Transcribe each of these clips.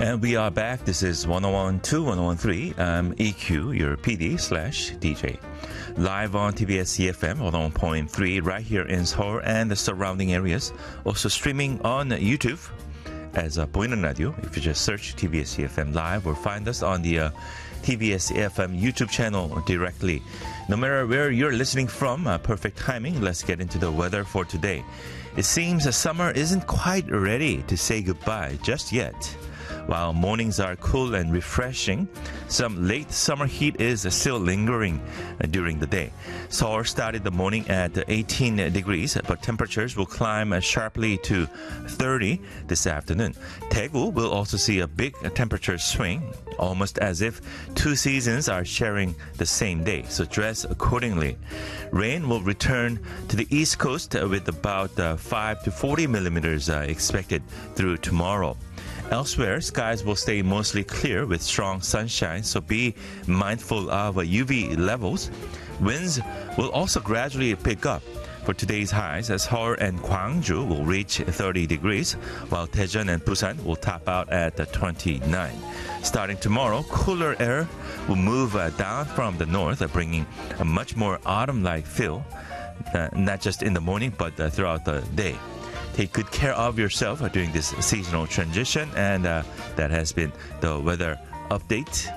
And we are back. This is 1012, 1013. I'm EQ, your PD/DJ. Live on TBS EFM 101.3 right here in Seoul and the surrounding areas. Also streaming on YouTube as a 보이는 radio. If you just search TBS EFM Live or find us on the TBS EFM YouTube channel directly. No matter where you're listening from, perfect timing. Let's get into the weather for today. It seems the summer isn't quite ready to say goodbye just yet. While mornings are cool and refreshing, some late summer heat is still lingering during the day. Seoul started the morning at 18 degrees, but temperatures will climb sharply to 30 this afternoon. Daegu will also see a big temperature swing, almost as if two seasons are sharing the same day, so dress accordingly. Rain will return to the east coast with about 5 to 40 millimeters expected through tomorrow. Elsewhere, skies will stay mostly clear with strong sunshine, so be mindful of UV levels. Winds will also gradually pick up. For today's highs, Seoul and Gwangju will reach 30 degrees, while Daejeon and Busan will top out at 29. Starting tomorrow, cooler air will move down from the north, bringing a much more autumn-like feel, not just in the morning, but throughout the day. Take good care of yourself during this seasonal transition, and that has been the weather update.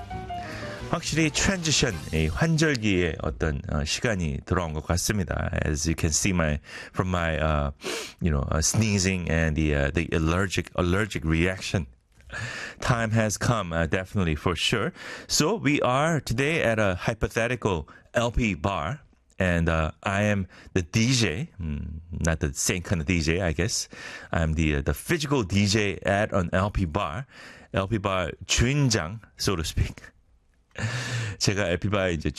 확실히 transition, 환절기의 어떤 시간이 들어온 것 같습니다. As you can see from my sneezing and the allergic reaction. Time has come, definitely for sure. So we are today at a hypothetical LP bar. And I am the DJ, not the same kind of DJ, I guess. I'm the physical DJ at an LP bar 주인장, so to speak. 제가 LP 바의 이제